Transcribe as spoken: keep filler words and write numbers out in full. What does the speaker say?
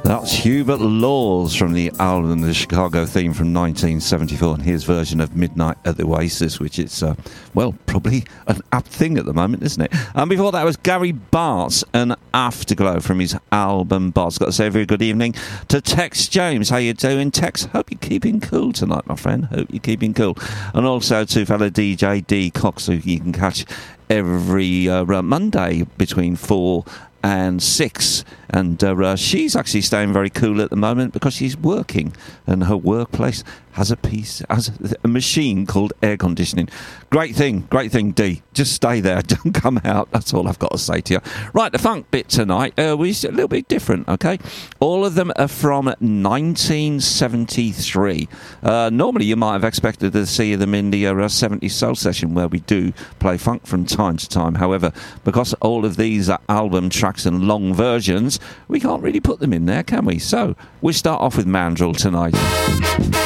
That's Hubert Laws from the album The Chicago Theme from nineteen seventy-four, and his version of Midnight at the Oasis, which is, uh, well, probably an apt thing at the moment, isn't it? And before that was Gary Bartz and Afterglow from his album Bartz. Got to say a very good evening to Tex James. How you doing, Tex? Hope you're keeping cool tonight, my friend. Hope you're keeping cool. And also to fellow D J D Cox, who you can catch every uh, Monday between four and six, and uh, uh, she's actually staying very cool at the moment because she's working, and her workplace has a piece, has a machine called air conditioning. Great thing, great thing, D. Just stay there, don't come out. That's all I've got to say to you. Right, the funk bit tonight uh, was a little bit different. Okay, all of them are from nineteen seventy-three. Uh, normally, you might have expected to see them in the uh, seventies Soul Session, where we do play funk from time to time. However, because all of these are album tracks and long versions, we can't really put them in there, can we? So we start off with Mandrill tonight.